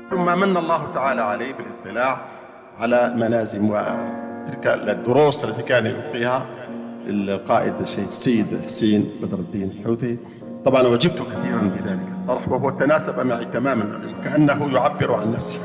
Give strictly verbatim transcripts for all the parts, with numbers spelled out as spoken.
ثم من الله تعالى عليه بالاطلاع على ملازم وتلك الدروس التي كان يلقيها القائد الشهيد السيد حسين بدر الدين الحوثي. طبعا أعجبت كثيرا بذلك الطرح، وهو تناسب معي تماما، كأنه يعبر عن نفسه.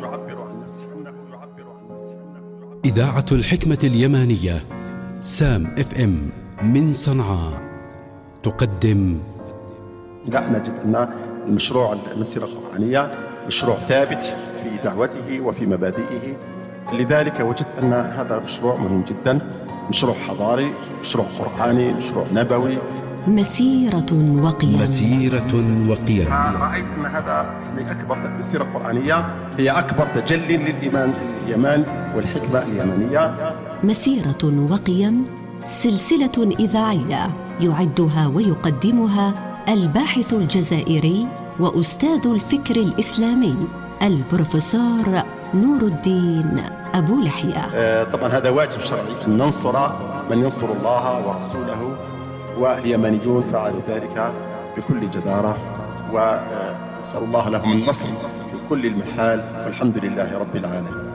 إذاعة الحكمة اليمانية سام اف ام من صنعاء تقدم. لا، نجد أن المشروع المسيرة القرآنية مشروع ثابت في دعوته وفي مبادئه، لذلك وجدت أن هذا مشروع مهم جدا، مشروع حضاري، مشروع قرآني، مشروع نبوي، مسيرة وقيم. مسيرة وقيم. رأيت أن هذا أكبر مسيرة قرآنية، هي أكبر تجلي للإيمان اليماني والحكمة اليمانية. مسيرة وقيم سلسلة إذاعية يعدها ويقدمها الباحث الجزائري وأستاذ الفكر الإسلامي البروفيسور نور الدين أبو لحية. آه طبعا هذا واجب شرعي أن ننصر من ينصر الله ورسوله، واليمنيون فعلوا ذلك بكل جدارة، ونسأل الله لهم النصر في كل المحال، والحمد لله رب العالمين.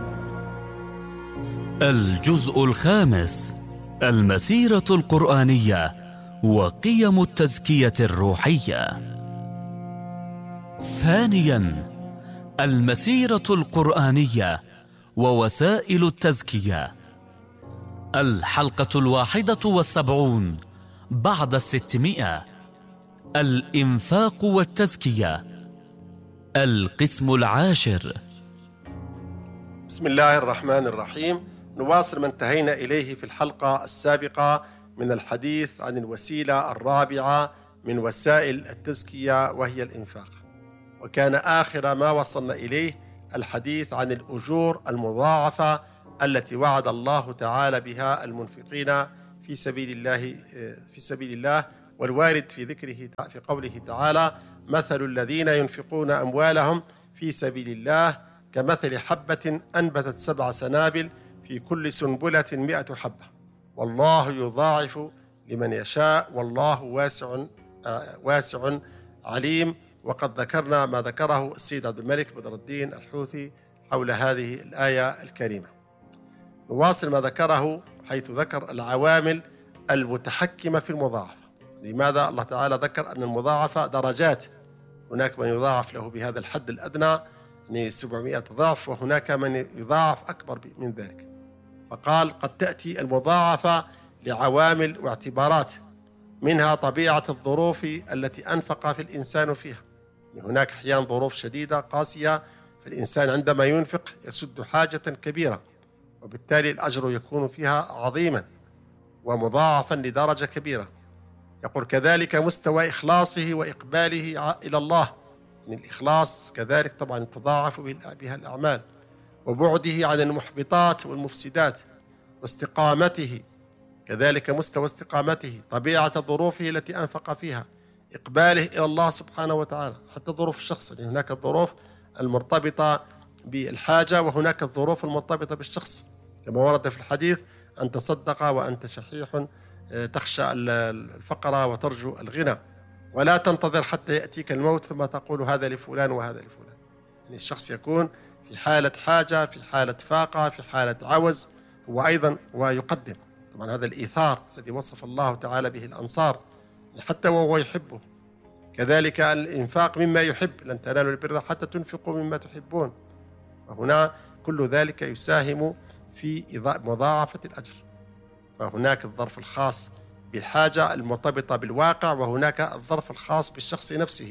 الجزء الخامس: المسيرة القرآنية وقيم التزكية الروحية. ثانياً: المسيرة القرآنية ووسائل التزكية. الحلقة الواحدة والسبعون بعد الستمائة. الإنفاق والتزكية. القسم العاشر. بسم الله الرحمن الرحيم. نواصل ما انتهينا إليه في الحلقة السابقة من الحديث عن الوسيلة الرابعة من وسائل التزكية، وهي الإنفاق. وكان آخر ما وصلنا إليه الحديث عن الأجور المضاعفة التي وعد الله تعالى بها المنفقين في سبيل الله في سبيل الله والوارد في ذكره في قوله تعالى: مثل الذين ينفقون أموالهم في سبيل الله كمثل حبة أنبتت سبع سنابل في كل سنبلة مئة حبة والله يضاعف لمن يشاء والله واسع واسع عليم. وقد ذكرنا ما ذكره السيد عبد الملك بدر الدين الحوثي حول هذه الآية الكريمة. نواصل ما ذكره حيث ذكر العوامل المتحكمة في المضاعفة. لماذا الله تعالى ذكر أن المضاعفة درجات؟ هناك من يضاعف له بهذا الحد الأدنى يعني سبعمائة ضعف، وهناك من يضاعف أكبر من ذلك. فقال قد تأتي المضاعفة لعوامل واعتبارات، منها طبيعة الظروف التي أنفق في الإنسان فيها. هناك أحيانا ظروف شديدة قاسية، فالإنسان عندما ينفق يسد حاجة كبيرة، وبالتالي الأجر يكون فيها عظيما ومضاعفا لدرجة كبيرة. يقول كذلك مستوى إخلاصه وإقباله إلى الله، من الإخلاص كذلك طبعا تضاعف بها الأعمال، وبعده عن المحبطات والمفسدات، واستقامته كذلك مستوى استقامته، طبيعة ظروفه التي أنفق فيها، إقباله إلى الله سبحانه وتعالى. حتى ظروف الشخص، يعني هناك الظروف المرتبطة بالحاجة وهناك الظروف المرتبطة بالشخص، كما ورد في الحديث: أن تصدق وأنت شحيح تخشى الفقر وترجو الغنى، ولا تنتظر حتى يأتيك الموت ثم تقول هذا لفلان وهذا لفلان. يعني الشخص يكون في حالة حاجة، في حالة فاقة، في حالة عوز، هو أيضا ويقدم. طبعا هذا الإيثار الذي وصف الله تعالى به الأنصار حتى وهو يحبه. كذلك الإنفاق مما يحب، لن تنالوا البر حتى تنفقوا مما تحبون. وهنا كل ذلك يساهم في مضاعفة الأجر. فهناك الظرف الخاص بالحاجة المرتبطة بالواقع، وهناك الظرف الخاص بالشخص نفسه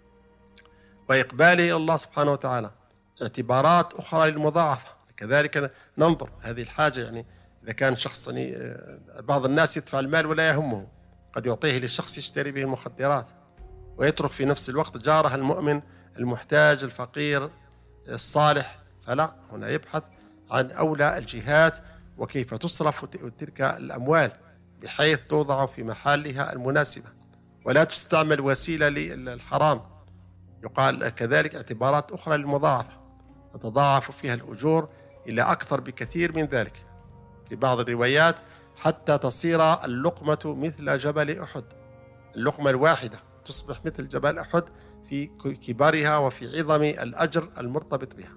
وإقباله إلى الله سبحانه وتعالى. اعتبارات أخرى للمضاعفة كذلك ننظر هذه الحاجة. يعني إذا كان شخص، يعني بعض الناس يدفع المال ولا يهمه، قد يعطيه للشخص يشتري به المخدرات، ويترك في نفس الوقت جاره المؤمن المحتاج الفقير الصالح. فلا، هنا يبحث عن أولى الجهات وكيف تصرف تلك الأموال بحيث توضع في محلها المناسبة ولا تستعمل وسيلة للحرام. يقال كذلك اعتبارات أخرى للمضاعفة تتضاعف فيها الأجور إلى أكثر بكثير من ذلك. في بعض الروايات حتى تصير اللقمة مثل جبل أحد، اللقمة الواحدة تصبح مثل جبل أحد في كبرها وفي عظم الأجر المرتبط بها.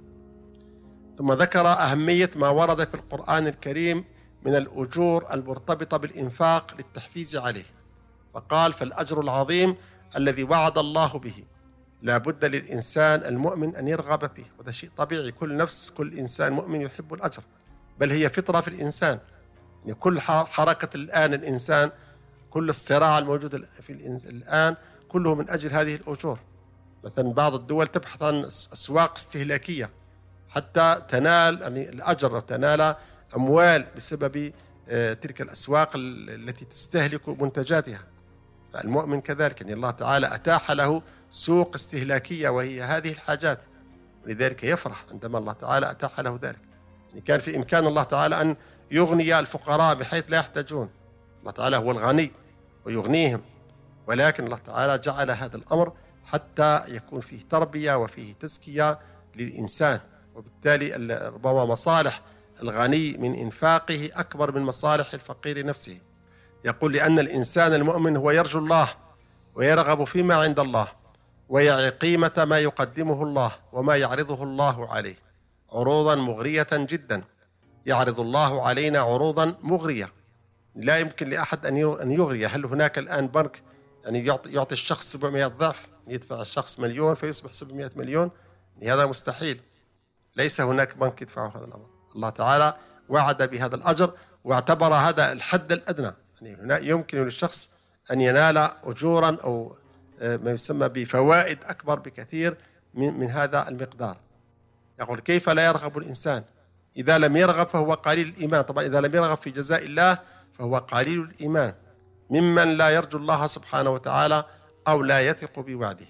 ثم ذكر أهمية ما ورد في القرآن الكريم من الأجور المرتبطة بالإنفاق للتحفيز عليه، فقال: فالأجر العظيم الذي وعد الله به لا بد للإنسان المؤمن أن يرغب فيه، وهذا شيء طبيعي، كل نفس كل إنسان مؤمن يحب الأجر، بل هي فطرة في الإنسان. يعني كل حركة الآن الإنسان، كل الصراع الموجود في الآن كله من أجل هذه الأجور. مثلا بعض الدول تبحث عن أسواق استهلاكية حتى تنال يعني الأجر وتنال أموال بسبب تلك الأسواق التي تستهلك منتجاتها. فالمؤمن كذلك، يعني الله تعالى أتاح له سوق استهلاكية وهي هذه الحاجات، ولذلك يفرح عندما الله تعالى أتاح له ذلك. يعني كان في إمكان الله تعالى أن يغني الفقراء بحيث لا يحتاجون، الله تعالى هو الغني ويغنيهم، ولكن الله تعالى جعل هذا الأمر حتى يكون فيه تربية وفيه تزكية للإنسان، وبالتالي ربما مصالح الغني من إنفاقه أكبر من مصالح الفقير نفسه. يقول: لأن الإنسان المؤمن هو يرجو الله ويرغب فيما عند الله ويعي قيمة ما يقدمه الله وما يعرضه الله عليه عروضا مغرية جدا. يعرض الله علينا عروضا مغرية لا يمكن لأحد أن يغري. هل هناك الآن بنك يعني يعطي, يعطي الشخص سبعمائة ضعف، يدفع الشخص مليون فيصبح سبعمائة مليون؟ هذا مستحيل، ليس هناك بنك يدفع هذا الأمر. الله تعالى وعد بهذا الأجر واعتبر هذا الحد الأدنى، يعني هنا يمكن للشخص أن ينال أجورا أو ما يسمى بفوائد أكبر بكثير من, من هذا المقدار. يقول: كيف لا يرغب الإنسان؟ إذا لم يرغب فهو قليل الإيمان. طبعا إذا لم يرغب في جزاء الله فهو قليل الإيمان، ممن لا يرجو الله سبحانه وتعالى أو لا يثق بوعده.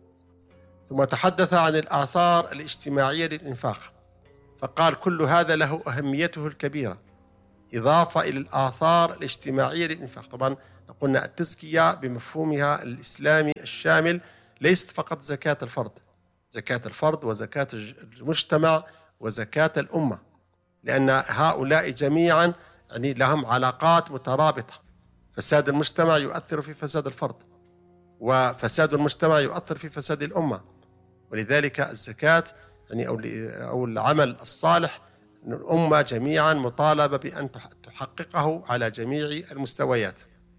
ثم تحدث عن الآثار الاجتماعية للإنفاق، فقال: كل هذا له أهميته الكبيرة، إضافة إلى الآثار الاجتماعية للإنفاق. طبعا قلنا التزكية بمفهومها الإسلامي الشامل ليست فقط زكاة الفرد، زكاة الفرد وزكاة المجتمع وزكاة الأمة، لأن هؤلاء جميعا يعني لهم علاقات مترابطة. فساد المجتمع يؤثر في فساد الفرد، وفساد المجتمع يؤثر في فساد الأمة، ولذلك الزكاة يعني أو العمل الصالح الأمة جميعا مطالبة بأن تحققه على جميع المستويات.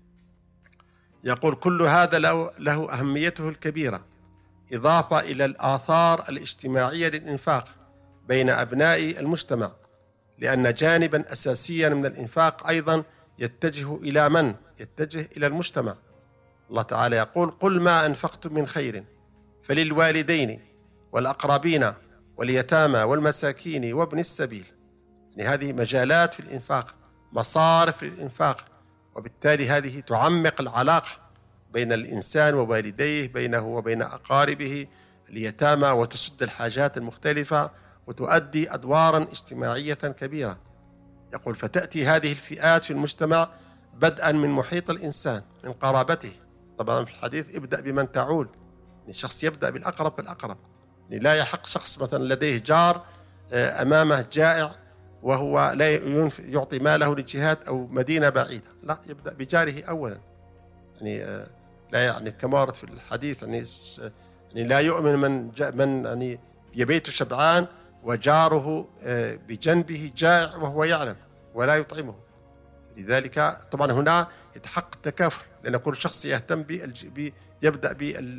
يقول: كل هذا له, له أهميته الكبيرة، إضافة إلى الآثار الاجتماعية للإنفاق بين أبناء المجتمع، لأن جانبا أساسيا من الإنفاق أيضا يتجه إلى من؟ يتجه إلى المجتمع. الله تعالى يقول: قل ما أنفقتم من خير فللوالدين والأقربين واليتامى والمساكين وابن السبيل. يعني هذه مجالات في الإنفاق، مصارف للإنفاق، وبالتالي هذه تعمق العلاقة بين الإنسان ووالديه، بينه وبين أقاربه اليتامى، وتسد الحاجات المختلفة وتؤدي أدوارا اجتماعية كبيرة. يقول: فتأتي هذه الفئات في المجتمع بدءا من محيط الإنسان من قرابته. طبعا في الحديث ابدأ بمن تعول، يعني الشخص يبدأ بالأقرب بالأقرب. يعني لا يحق شخص مثلا لديه جار أمامه جائع وهو لا يعطي ماله لجهات أو مدينة بعيدة، لا، يبدأ بجاره أولا. يعني لا يعني كما ورد في الحديث يعني, يعني لا يؤمن من من يعني يبيت شبعان وجاره بجنبه جائع وهو يعلم ولا يطعمه. لذلك طبعا هنا يتحقق التكافل، لأن كل شخص يهتم ب يبدأ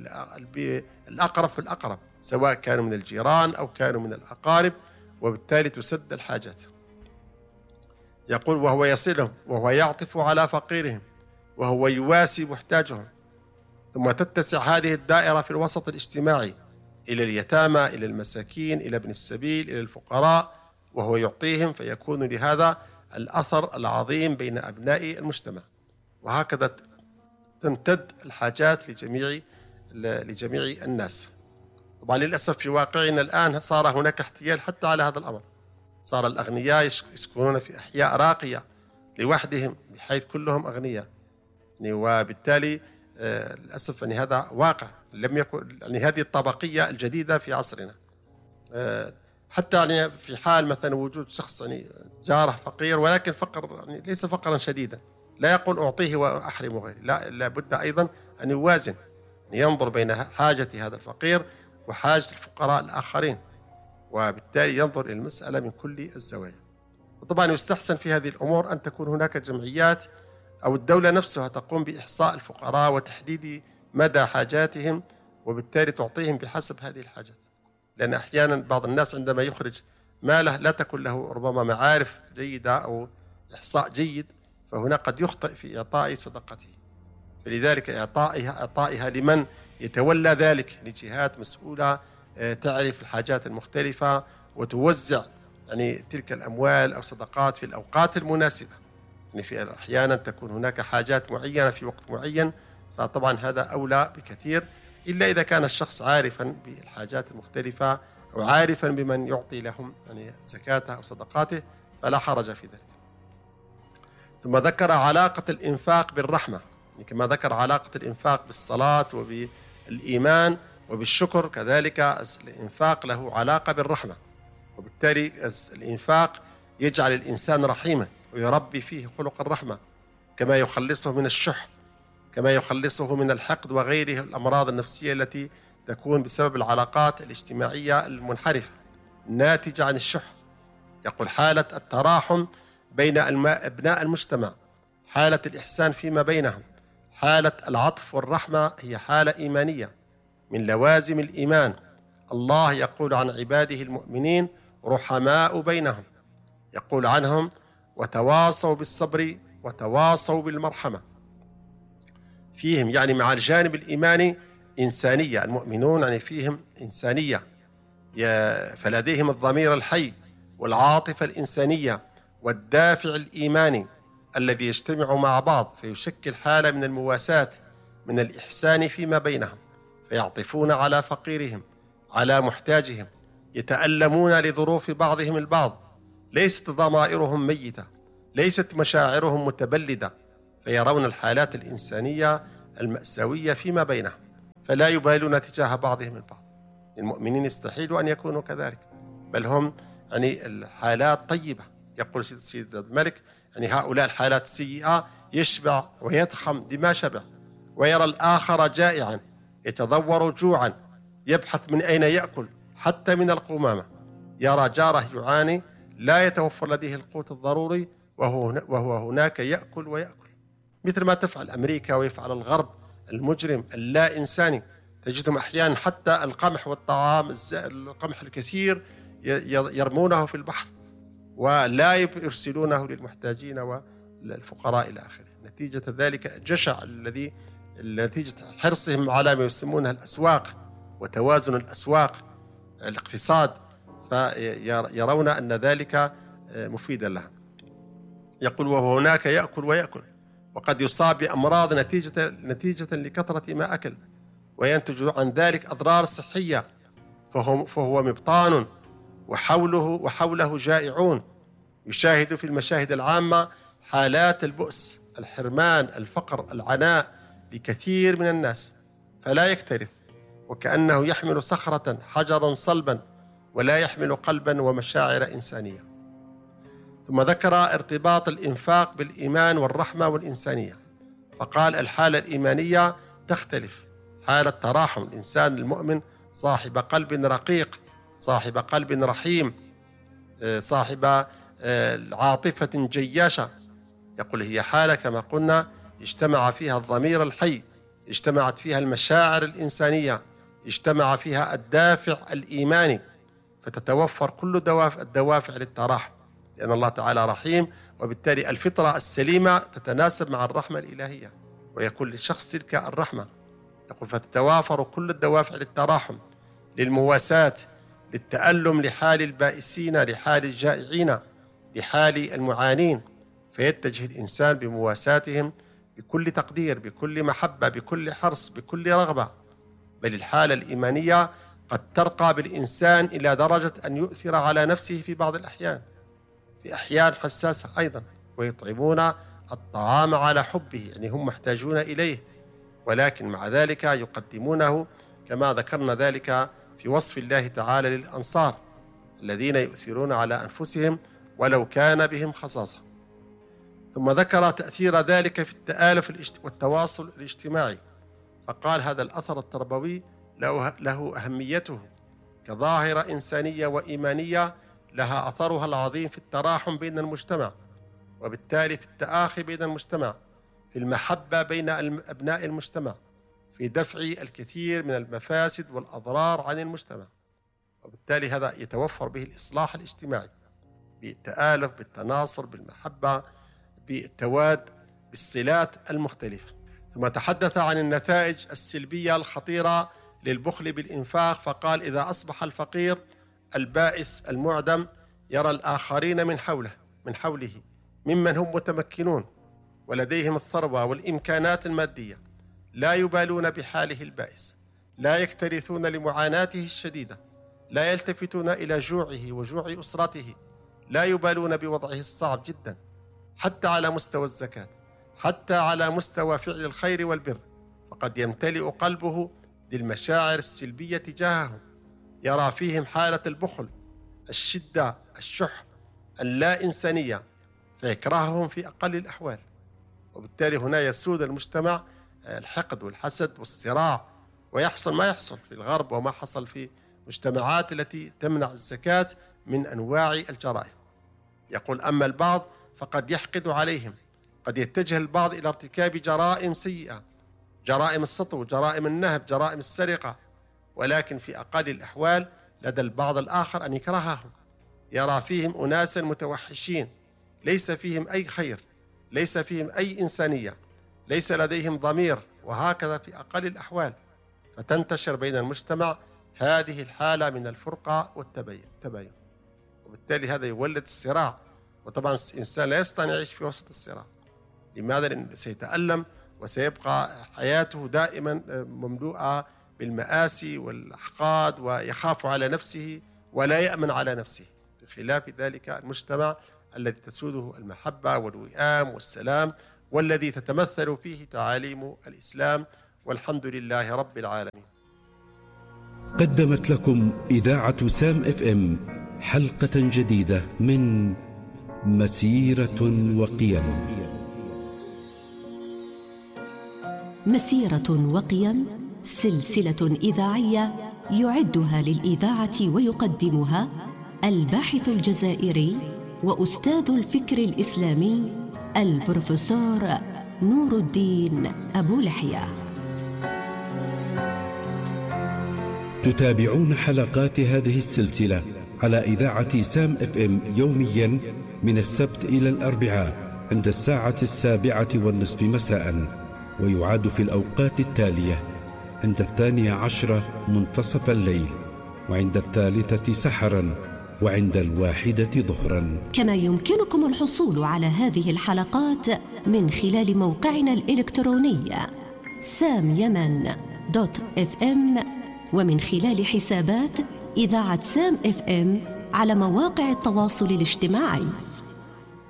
بالأقرب في الأقرب، سواء كانوا من الجيران أو كانوا من الأقارب، وبالتالي تسد الحاجات. يقول: وهو يصلهم وهو يعطف على فقيرهم وهو يواسي محتاجهم. ثم تتسع هذه الدائرة في الوسط الاجتماعي إلى اليتامى، إلى المساكين، إلى ابن السبيل، إلى الفقراء، وهو يعطيهم، فيكون لهذا الأثر العظيم بين أبناء المجتمع. وهكذا تمتد الحاجات لجميع لجميع الناس. طبعا للأسف في واقعنا الآن صار هناك احتيال حتى على هذا الأمر، صار الأغنياء يسكنون في أحياء راقية لوحدهم بحيث كلهم أغنياء، يعني وبالتالي آه للأسف يعني هذا واقع لم يكن، يعني هذه الطبقية الجديدة في عصرنا. آه حتى يعني في حال مثلا وجود شخص يعني جاره فقير، ولكن فقر يعني ليس فقرا شديدا، لا يقول أعطيه وأحرم غيري، لا، لابد أيضا أن يوازن، ينظر بين حاجة هذا الفقير وحاجة الفقراء الآخرين، وبالتالي ينظر إلى المسألة من كل الزوايا. وطبعا يستحسن في هذه الأمور أن تكون هناك جمعيات أو الدولة نفسها تقوم بإحصاء الفقراء وتحديد مدى حاجاتهم، وبالتالي تعطيهم بحسب هذه الحاجات. لأن أحيانا بعض الناس عندما يخرج ماله لا تكون له ربما معارف جيدة أو إحصاء جيد، فهنا قد يخطئ في إعطاء صدقته، فلذلك إعطائها إعطائها لمن يتولى ذلك، لجهات مسؤولة تعرف الحاجات المختلفة وتوزع يعني تلك الأموال أو صدقات في الأوقات المناسبة. يعني في أحيانا تكون هناك حاجات معينة في وقت معين، فطبعا هذا أولى بكثير، إلا إذا كان الشخص عارفا بالحاجات المختلفة أو عارفا بمن يعطي لهم يعني زكاته أو صدقاته، فلا حرج في ذلك. ثم ذكر علاقة الإنفاق بالرحمة، يعني كما ذكر علاقة الإنفاق بالصلاة وبالإيمان وبالشكر، كذلك الإنفاق له علاقة بالرحمة، وبالتالي الإنفاق يجعل الإنسان رحيما ويربي فيه خلق الرحمة، كما يخلصه من الشح، كما يخلصه من الحقد وغيره الأمراض النفسية التي تكون بسبب العلاقات الاجتماعية المنحرفة الناتجة عن الشح. يقول حالة التراحم بين أبناء المجتمع، حالة الإحسان فيما بينهم، حالة العطف والرحمة هي حالة إيمانية من لوازم الإيمان. الله يقول عن عباده المؤمنين رحماء بينهم، يقول عنهم وتواصوا بالصبر وتواصوا بالمرحمة. فيهم يعني مع الجانب الإيماني إنسانية، المؤمنون يعني فيهم إنسانية، فلديهم الضمير الحي والعاطفة الإنسانية والدافع الإيماني الذي يجتمع مع بعض فيشكل حالة من المواساة، من الإحسان فيما بينهم، فيعطفون على فقيرهم، على محتاجهم، يتألمون لظروف بعضهم البعض، ليست ضمائرهم ميتة، ليست مشاعرهم متبلدة، فيرون الحالات الإنسانية المأساوية فيما بينهم، فلا يبالون تجاه بعضهم البعض. المؤمنين يستحيل أن يكونوا كذلك، بل هم يعني الحالات طيبة. يقول سيد الملك يعني هؤلاء الحالات السيئة يشبع ويضخم بما شبع، ويرى الآخر جائعا يتضور جوعا، يبحث من أين يأكل حتى من القمامة، يرى جاره يعاني لا يتوفر لديه القوت الضروري وهو, وهو هناك يأكل ويأكل، مثل ما تفعل أمريكا ويفعل الغرب المجرم اللا إنساني. تجدهم أحيانا حتى القمح والطعام القمح الكثير يرمونه في البحر ولا يرسلونه للمحتاجين والفقراء إلى آخره، نتيجة ذلك الجشع الذي نتيجة حرصهم على ما يسمونها الأسواق وتوازن الأسواق الاقتصاد، فيرون أن ذلك مفيدا لهم. يقول وهو هناك يأكل ويأكل، وقد يصاب بأمراض نتيجة, نتيجة لكثرة ما أكل، وينتج عن ذلك أضرار صحية، فهو, فهو مبطان وحوله وحوله جائعون. يشاهد في المشاهد العامة حالات البؤس، الحرمان، الفقر، العناء لكثير من الناس، فلا يكترث، وكأنه يحمل صخرة حجرا صلبا ولا يحمل قلبا ومشاعر إنسانية. ثم ذكر ارتباط الإنفاق بالإيمان والرحمة والإنسانية، فقال الحالة الإيمانية تختلف، حالة تراحم الإنسان المؤمن صاحب قلب رقيق، صاحب قلب رحيم، صاحب عاطفة جياشة. يقول هي حالة كما قلنا اجتمع فيها الضمير الحي، اجتمعت فيها المشاعر الإنسانية، اجتمع فيها الدافع الإيماني، فتتوفر كل الدوافع للتراحم، لأن الله تعالى رحيم، وبالتالي الفطرة السليمة تتناسب مع الرحمة الإلهية، ويكون للشخص تلك الرحمة. يقول فتتوافر كل الدوافع للتراحم، للمواساة، للتألم لحال البائسين، لحال الجائعين، لحال المعانين، فيتجه الإنسان بمواساتهم بكل تقدير، بكل محبة، بكل حرص، بكل رغبة. بل الحالة الإيمانية قد ترقى بالإنسان إلى درجة أن يؤثر على نفسه في بعض الأحيان، في أحيان حساسة أيضا، ويطعمون الطعام على حبه، يعني هم محتاجون إليه، ولكن مع ذلك يقدمونه، كما ذكرنا ذلك في وصف الله تعالى للأنصار الذين يؤثرون على أنفسهم ولو كان بهم خصاصة. ثم ذكر تأثير ذلك في التآلف والتواصل الاجتماعي، فقال هذا الأثر التربوي له أهميته كظاهرة إنسانية وإيمانية، لها أثرها العظيم في التراحم بين المجتمع، وبالتالي في التآخي بين المجتمع، في المحبة بين أبناء المجتمع، في دفع الكثير من المفاسد والأضرار عن المجتمع. وبالتالي هذا يتوفر به الإصلاح الاجتماعي بالتآلف، بالتناصر، بالمحبة، بالتواد، بالصلات المختلفة. ثم تحدث عن النتائج السلبية الخطيرة للبخل بالإنفاق، فقال إذا أصبح الفقير البائس المعدم يرى الآخرين من حوله من حوله ممن هم متمكنون ولديهم الثروة والإمكانات المادية، لا يبالون بحاله البائس، لا يكترثون لمعاناته الشديدة، لا يلتفتون إلى جوعه وجوع أسرته، لا يبالون بوضعه الصعب جدا، حتى على مستوى الزكاة، حتى على مستوى فعل الخير والبر، فقد يمتلئ قلبه بالمشاعر السلبية تجاههم، يرى فيهم حالة البخل، الشدة، الشح، اللا إنسانية، فيكرههم في أقل الأحوال. وبالتالي هنا يسود المجتمع الحقد والحسد والصراع، ويحصل ما يحصل في الغرب وما حصل في مجتمعات التي تمنع الزكاة من أنواع الجرائم. يقول أما البعض فقد يحقد عليهم، قد يتجه البعض إلى ارتكاب جرائم سيئة، جرائم السطو، جرائم النهب، جرائم السرقة، ولكن في أقل الأحوال لدى البعض الآخر أن يكرههم، يرى فيهم أناسا متوحشين، ليس فيهم أي خير، ليس فيهم أي إنسانية، ليس لديهم ضمير، وهكذا في أقل الأحوال. فتنتشر بين المجتمع هذه الحالة من الفرقة والتباين، وبالتالي هذا يولد الصراع. وطبعا الإنسان لا يستطيع أن يعيش في وسط الصراع. لماذا؟ لأنه سيتألم وسيبقى حياته دائما مملوءة بالمآسي والأحقاد، ويخاف على نفسه ولا يأمن على نفسه، بخلاف ذلك المجتمع الذي تسوده المحبة والوئام والسلام، والذي تتمثل فيه تعاليم الإسلام. والحمد لله رب العالمين. قدمت لكم إذاعة سام اف ام حلقة جديدة من مسيرة وقيم. مسيرة وقيم، سلسلة إذاعية يعدها للإذاعة ويقدمها الباحث الجزائري وأستاذ الفكر الإسلامي البروفيسور نور الدين أبو لحية. تتابعون حلقات هذه السلسلة على إذاعة سام اف ام يوميا من السبت إلى الأربعاء عند الساعة السابعة والنصف مساء، ويعاد في الأوقات التالية: عند الثانية عشرة منتصف الليل، وعند الثالثة سحرا، وعند الواحدة ظهرا. كما يمكنكم الحصول على هذه الحلقات من خلال موقعنا الإلكتروني سام يمن دوت اف ام، ومن خلال حسابات إذاعة سام اف ام على مواقع التواصل الاجتماعي.